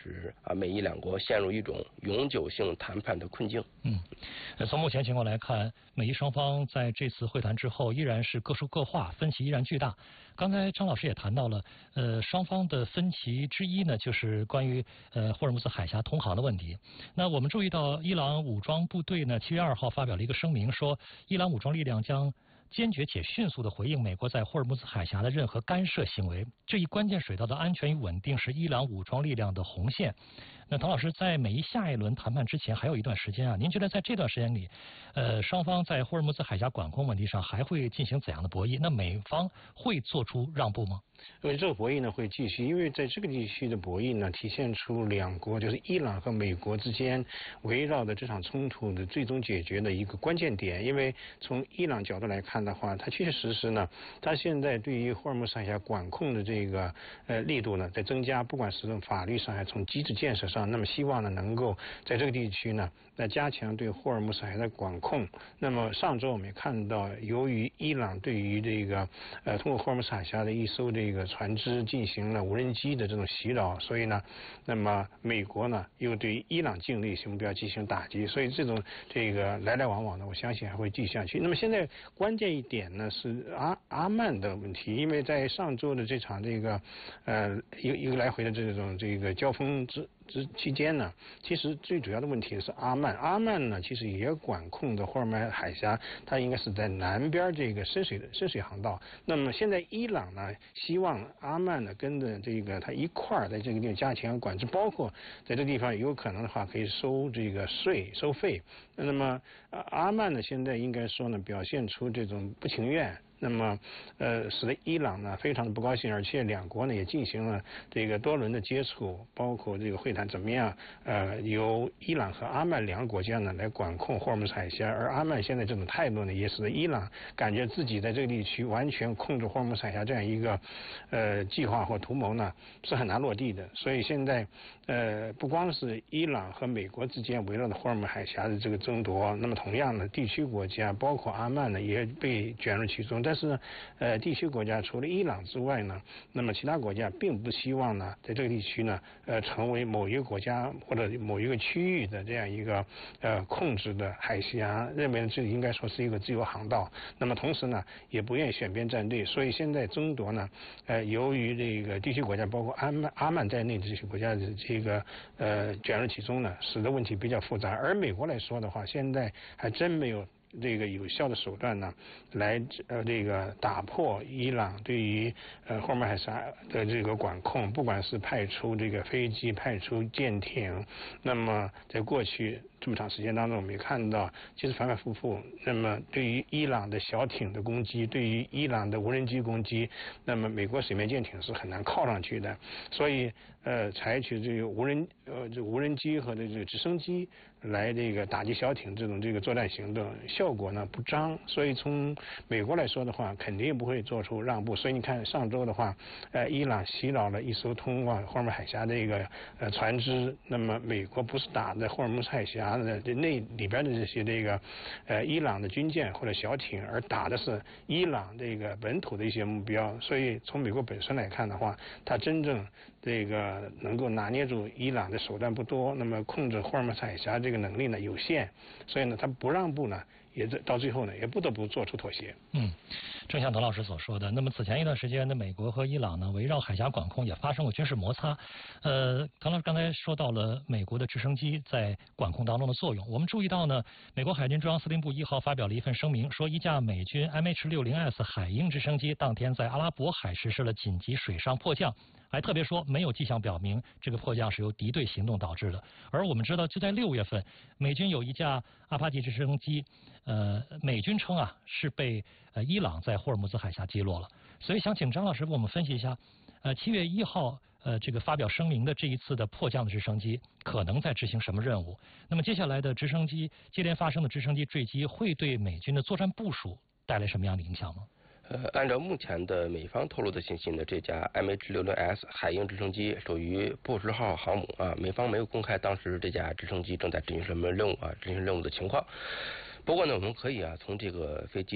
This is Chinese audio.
使美伊两国陷入一种永久性谈判的困境。 从目前情况来看，美伊双方在这次会谈之后依然是各说各话，分歧依然巨大。刚才张老师也谈到了，双方的分歧之一呢，就是关于霍尔木兹海峡通航的问题。那我们注意到，伊朗武装部队呢7月2号发表了一个声明，说伊朗武装力量将坚决且迅速地回应美国在霍尔木兹海峡的任何干涉行为。这一关键水道的安全与稳定是伊朗武装力量的红线。那唐老师，在美伊下一轮谈判之前还有一段时间啊，您觉得在这段时间里，双方在霍尔木兹海峡管控问题上还会进行怎样的博弈？那美方会做出让步吗？ 因为这个博弈呢会继续，因为在这个地区的博弈呢，体现出两国就是伊朗和美国之间围绕的这场冲突的最终解决的一个关键点。因为从伊朗角度来看的话，它确确实实呢，它现在对于霍尔木兹海峡管控的这个力度呢在增加，不管是从法律上还是从机制建设上，那么希望呢能够在这个地区呢来加强对霍尔木兹海峡的管控。那么上周我们也看到，由于伊朗对于这个通过霍尔木兹海峡的一艘这个船只进行了无人机的这种袭扰，所以呢，那么美国呢又对伊朗境内目标进行打击，所以这种这个来来往往呢，我相信还会继续下去。那么现在关键一点呢是阿曼的问题，因为在上周的这场这个一个来回的这个交锋期间呢，其实最主要的问题是阿曼呢其实也管控的霍尔木兹海峡，它应该是在南边这个深水航道。那么现在伊朗呢希望阿曼呢跟着这个它一块儿在这个地方加强管制，包括在这地方有可能的话可以收这个收费。那么阿曼呢现在应该说呢表现出这种不情愿，那么使得伊朗呢非常的不高兴，而且两国呢也进行了这个多轮的接触，包括这个会谈怎么样由伊朗和阿曼两个国家呢来管控霍尔木兹海峡。而阿曼现在这种态度呢也使得伊朗感觉自己在这个地区完全控制霍尔木兹海峡这样一个计划或图谋呢是很难落地的。所以现在不光是伊朗和美国之间围绕着霍尔木兹海峡的这个争夺，那么同样的地区国家包括阿曼呢也被卷入其中。但是地区国家除了伊朗之外呢，那么其他国家并不希望呢在这个地区呢成为某一个国家或者某一个区域的这样一个控制的海峡，认为这应该说是一个自由航道。那么同时呢也不愿意选边站队，所以现在争夺呢由于这个地区国家包括阿曼在内的这些国家的这个卷入其中呢，使得问题比较复杂。而美国来说的话，现在还真没有这个有效的手段呢，来这个打破伊朗对于霍尔木兹海峡的这个管控，不管是派出这个飞机、派出舰艇，那么在过去这么长时间当中，我们也看到，其实反反复复。那么对于伊朗的小艇的攻击，对于伊朗的无人机攻击，那么美国水面舰艇是很难靠上去的。所以采取这个无人机和这个直升机来这个打击小艇这个作战行动，效果呢不彰。所以从美国来说的话，肯定不会做出让步。所以你看上周的话，伊朗袭扰了一艘通往霍尔木兹海峡的一个船只，那么美国不是打在霍尔木兹海峡的那里边的这些这个伊朗的军舰或者小艇，而打的是伊朗这个本土的一些目标。所以从美国本身来看的话，它真正这个能够拿捏住伊朗的手段不多，那么控制霍尔木兹海峡这个能力呢有限，所以呢它不让步呢，也到最后呢也不得不做出妥协。 正像滕老师所说的，那么此前一段时间呢，美国和伊朗呢围绕海峡管控也发生过军事摩擦。滕老师刚才说到了美国的直升机在管控当中的作用，我们注意到呢，美国海军中央司令部1号发表了一份声明，说一架美军 MH-60S 海鹰直升机当天在阿拉伯海实施了紧急水上迫降，还特别说没有迹象表明这个迫降是由敌对行动导致的。而我们知道，就在6月份，美军有一架阿帕奇直升机，美军称啊是被伊朗在霍尔木兹海峡击落了。所以想请张老师为我们分析一下，7月1号这个发表声明的这一次的迫降的直升机可能在执行什么任务？那么接下来的直升机接连发生的直升机坠机会对美军的作战部署带来什么样的影响吗？ 按照目前的美方透露的信息呢，这架 MH-60S 海鹰直升机属于布什号航母啊，美方没有公开当时这架直升机正在执行什么任务啊，执行任务的情况。不过呢，我们可以从这个飞机